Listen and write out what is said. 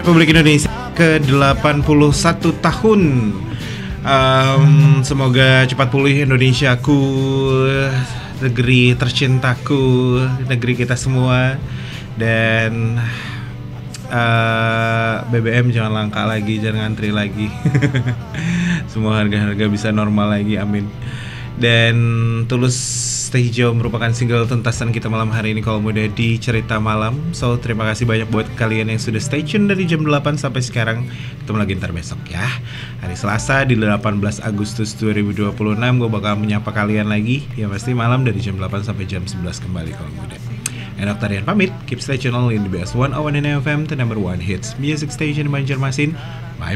Republik Indonesia ke-81 tahun. Semoga cepat pulih Indonesiaku, negeri tercintaku, negeri kita semua. Dan BBM jangan langka lagi, jangan ngantri lagi. Semua harga-harga bisa normal lagi, amin. Dan Tulus Teh Hijau merupakan single tuntasan kita malam hari ini kalau mudah di Cerita Malam. So terima kasih banyak buat kalian yang sudah stay tune dari jam 8 sampai sekarang. Ketemu lagi ntar besok ya, hari Selasa di 18 Agustus 2026. Gue bakal menyapa kalian lagi, ya pasti malam dari jam 8 sampai jam 11 kembali kalau mudah. Enok Tarian pamit, keep stay tune only in the best 101 FM, the number one hits music station Banjarmasin. Bye.